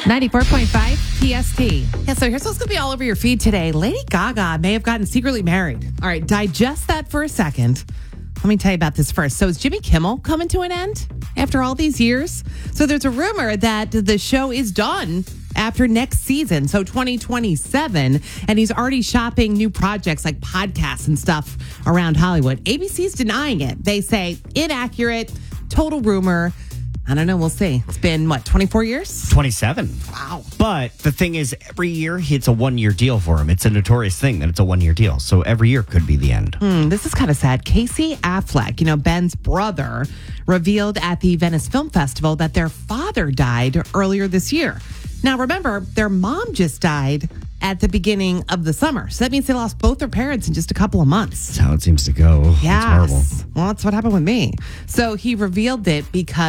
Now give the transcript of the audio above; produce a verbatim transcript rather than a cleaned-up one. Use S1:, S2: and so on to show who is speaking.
S1: ninety-four point five P S T. Yeah, so here's what's going to be all over your feed today. Lady Gaga may have gotten secretly married. All right, digest that for a second. Let me tell you about this first. So is Jimmy Kimmel coming to an end after all these years? So there's a rumor that the show is done after next season, so twenty twenty-seven, and he's already shopping new projects like podcasts and stuff around Hollywood. A B C's denying it. They say inaccurate, total rumor. I don't know. We'll see. It's been, what, twenty-four years?
S2: twenty-seven.
S1: Wow.
S2: But the thing is, every year it's a one-year deal for him. It's a notorious thing that it's a one-year deal. So every year could be the end.
S1: Hmm, this is kind of sad. Casey Affleck, you know, Ben's brother, revealed at the Venice Film Festival that their father died earlier this year. Now, remember, their mom just died at the beginning of the summer. So that means they lost both their parents in just a couple of months.
S2: That's how it seems to go.
S1: Yeah.
S2: It's horrible.
S1: Well, that's what happened with me. So he revealed it because